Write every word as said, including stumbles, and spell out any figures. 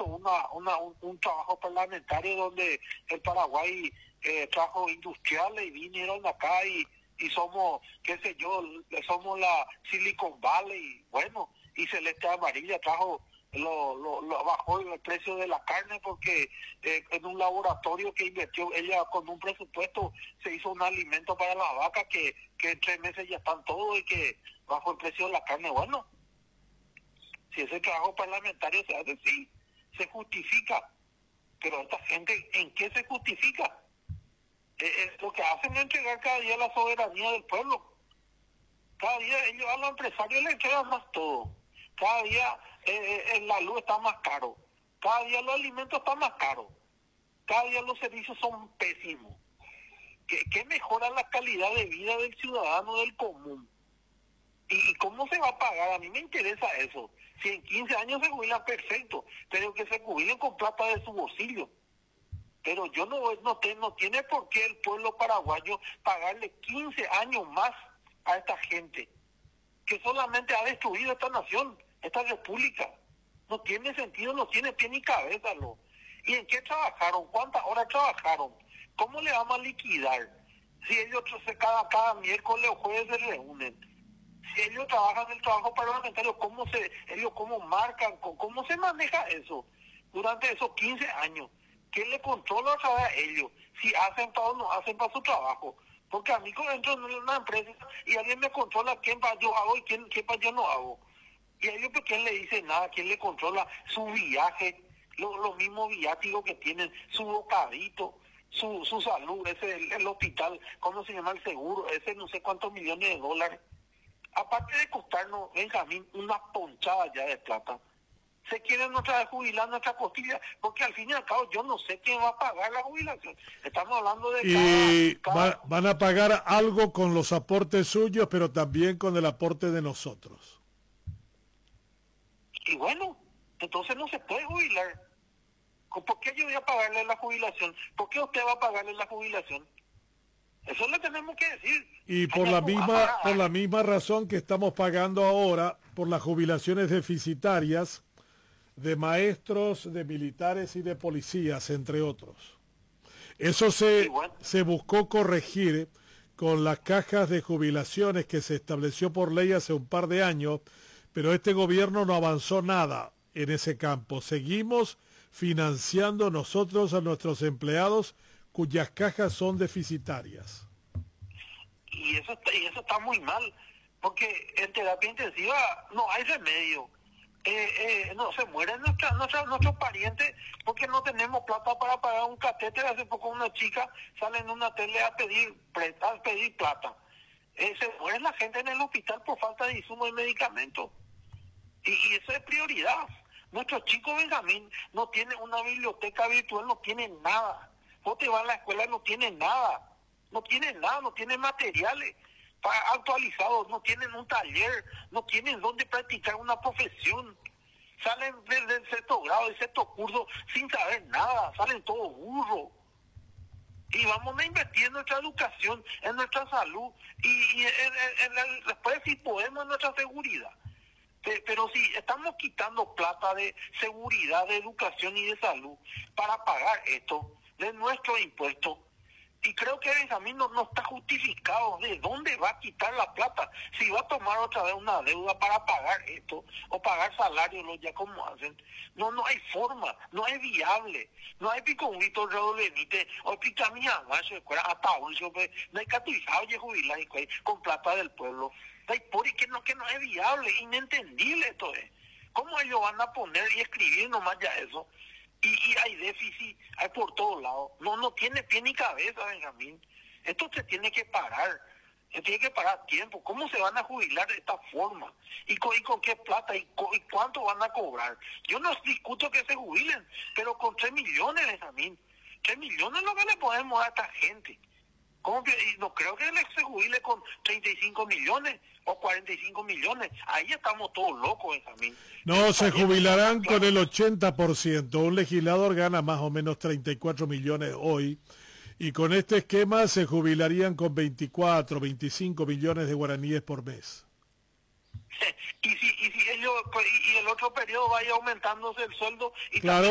hizo una, una un, un trabajo parlamentario donde el Paraguay eh, trajo industriales y vinieron acá y, y somos, qué sé yo, somos la Silicon Valley, bueno, y Celeste Amarilla trajo, lo, lo, lo bajó el precio de la carne porque eh, en un laboratorio que invirtió ella con un presupuesto se hizo un alimento para la vaca que, que en tres meses ya están todos y que bajó el precio de la carne. Bueno, si ese trabajo parlamentario se hace, sí, se justifica, pero esta gente, ¿en qué se justifica? Eh, eh, lo que hacen es entregar cada día la soberanía del pueblo. Cada día ellos a los empresarios les entregan más todo. Cada día eh, eh, la luz está más caro. Cada día los alimentos están más caros. Cada día los servicios son pésimos. ¿Qué, qué mejora la calidad de vida del ciudadano del común? ¿Y, ¿Y cómo se va a pagar? A mí me interesa eso. Si en quince años se jubilan, perfecto, pero que se jubilen con plata de su bolsillo. Pero yo no, no, te, no tiene por qué el pueblo paraguayo pagarle quince años más a esta gente que solamente ha destruido esta nación, esta república. No tiene sentido, no tiene pie ni cabeza. ¿no? ¿Y en qué trabajaron? ¿Cuántas horas trabajaron? ¿Cómo le vamos a liquidar? Si ellos cada, cada miércoles o jueves se reúnen. Si ellos trabajan el trabajo parlamentario, ¿cómo se, ellos cómo marcan? ¿Cómo se maneja eso? Durante esos quince años. ¿Quién le controla otra vez a ellos? Si hacen para o no hacen para su trabajo. Porque a mí cuando entro en una empresa y alguien me controla quién para yo hago y quién, quién para yo no hago. Y a ellos pues quién le dice nada, quién le controla su viaje, los lo mismos viáticos que tienen, su bocadito, su, su salud, ese el, el hospital, ¿cómo se llama el seguro? Ese no sé cuántos millones de dólares. Aparte de costarnos, Benjamín, una ponchada ya de plata. Se quieren otra vez jubilar nuestra costilla, porque al fin y al cabo yo no sé quién va a pagar la jubilación. Estamos hablando de y cada, cada... Va, van a pagar algo con los aportes suyos, pero también con el aporte de nosotros. Y bueno, entonces no se puede jubilar. ¿Por qué yo voy a pagarle la jubilación? ¿Por qué usted va a pagarle la jubilación? Eso le tenemos que decir. Y por la misma por la misma razón que estamos pagando ahora por las jubilaciones deficitarias de maestros, de militares y de policías, entre otros. Eso se, bueno. se buscó corregir con las cajas de jubilaciones que se estableció por ley hace un par de años, pero este gobierno no avanzó nada en ese campo. Seguimos financiando nosotros a nuestros empleados cuyas cajas son deficitarias. Y eso, y eso está muy mal, porque en terapia intensiva no hay remedio. Eh, eh, no se mueren nuestra, nuestra, nuestros parientes porque no tenemos plata para pagar un catéter. Hace poco una chica sale en una tele a pedir, a pedir plata. Eh, se muere la gente en el hospital por falta de insumos y medicamentos. Y, y eso es prioridad. Nuestros chicos, Benjamín, no tienen una biblioteca virtual, no tienen nada. Vos te vas a la escuela y no tienen nada. No tienen nada, no tienen materiales actualizados, no tienen un taller, no tienen dónde practicar una profesión. Salen desde el sexto grado, el sexto curso, sin saber nada, salen todos burros. Y vamos a invertir en nuestra educación, en nuestra salud, y, y en, en, en el, después si podemos en nuestra seguridad. Pero si estamos quitando plata de seguridad, de educación y de salud para pagar esto de nuestros impuestos, y creo que Benjamín no, no está justificado de dónde va a quitar la plata, si va a tomar otra vez una deuda para pagar esto, o pagar salarios, ya como hacen. No, no hay forma, no es viable, no hay picongito redolenite, o picamia más, hasta un no hay catizado y jubilar con plata del pueblo. No hay por y que no, que no es viable, inentendible esto es. ¿Cómo ellos van a poner y escribir nomás ya eso? Y, y hay déficit, hay por todos lados. No, no tiene pie ni cabeza, Benjamín. Esto se tiene que parar. Se tiene que parar tiempo. ¿Cómo se van a jubilar de esta forma? ¿Y con, y con qué plata? ¿Y, con, ¿Y cuánto van a cobrar? Yo no discuto que se jubilen, pero con tres millones, Benjamín. Tres millones es lo que le podemos dar a esta gente. ¿Cómo que? Y no creo que se jubile con treinta y cinco millones o cuarenta y cinco millones. Ahí estamos todos locos, Benjamín. No, se jubilarán con el ochenta por ciento. Un legislador gana más o menos treinta y cuatro millones hoy. Y con este esquema se jubilarían con veinticuatro, veinticinco millones de guaraníes por mes. Y si, y si ellos, y el otro periodo vaya aumentándose el sueldo y claro.